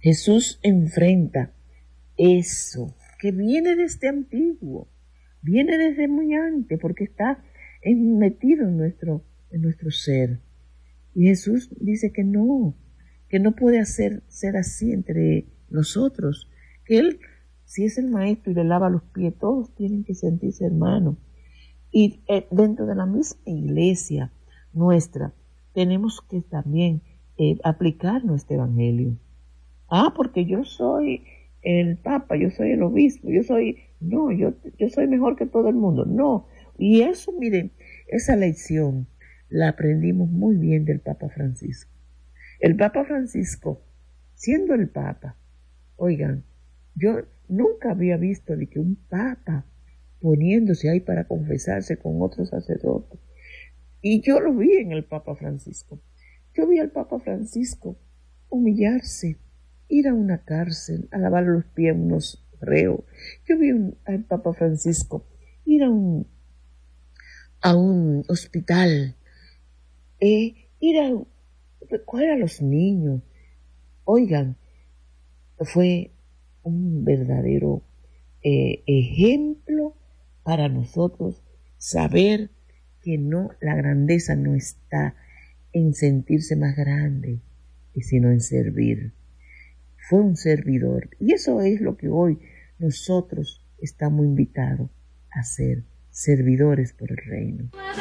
Jesús enfrenta eso que viene desde antiguo, viene desde muy antes, porque está metido en nuestro ser. Y Jesús dice que no puede ser así entre nosotros, que Él, si es el maestro y le lava los pies, todos tienen que sentirse hermanos. Y dentro de la misma iglesia nuestra, tenemos que también aplicar nuestro evangelio. Porque yo soy el papa, yo soy el obispo, yo soy mejor que todo el mundo. No. Y eso, miren, esa lección la aprendimos muy bien del Papa Francisco. El Papa Francisco, siendo el Papa, oigan, yo nunca había visto de que un Papa poniéndose ahí para confesarse con otro sacerdote. Y yo lo vi en el Papa Francisco. Yo vi al Papa Francisco humillarse, ir a una cárcel, a lavar los pies a unos reos. Yo vi al Papa Francisco ir a un hospital, ir a recoger a los niños. Oigan, fue un verdadero ejemplo para nosotros saber que la grandeza no está en sentirse más grande, sino en servir. Fue un servidor. Y eso es lo que hoy nosotros estamos invitados a ser, servidores por el reino.